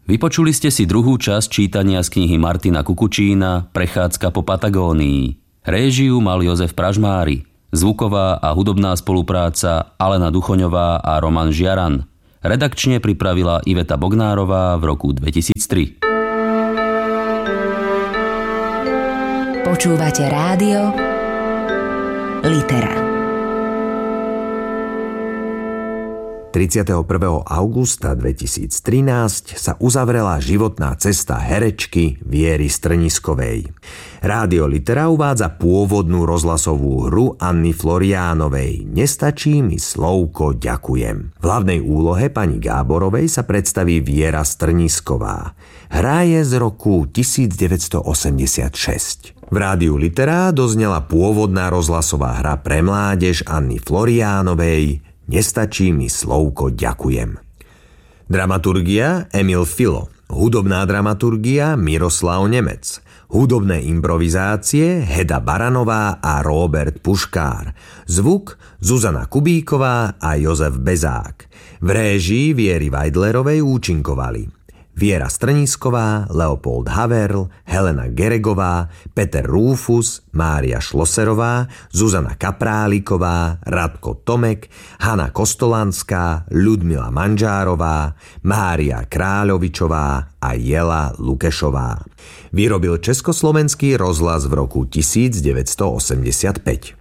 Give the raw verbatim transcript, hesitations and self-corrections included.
Vypočuli ste si druhú časť čítania z knihy Martina Kukučína Prechádzka po Patagónii. Réžiu mal Jozef Pražmári. Zvuková a hudobná spolupráca Alena Duchoňová a Roman Žiaran. Redakčne pripravila Iveta Bognárová v roku dvetisíctri. Počúvate rádio Litera. tridsiateho prvého augusta dvetisíctrinásť sa uzavrela životná cesta herečky Viery Strniskovej. Rádio Litera uvádza pôvodnú rozhlasovú hru Anny Floriánovej Nestačí mi slovko ďakujem. V hlavnej úlohe pani Gáborovej sa predstaví Viera Strnisková. Hra je z roku devätnásťstoosemdesiatšesť. V rádiu Litera doznela pôvodná rozhlasová hra pre mládež Anny Floriánovej Nestačí mi slovko ďakujem. Dramaturgia Emil Filo. Hudobná dramaturgia Miroslav Nemec. Hudobné improvizácie Heda Baranová a Róbert Puškár. Zvuk Zuzana Kubíková a Jozef Bezák. V réžii Viery Vajdlerovej účinkovali Viera Strnisková, Leopold Haverl, Helena Geregová, Peter Rúfus, Mária Šloserová, Zuzana Kapráliková, Radko Tomek, Hana Kostolanská, Ľudmila Manžárová, Mária Kráľovičová a Jela Lukešová. Vyrobil Československý rozhlas v roku devätnásťstoosemdesiatpäť.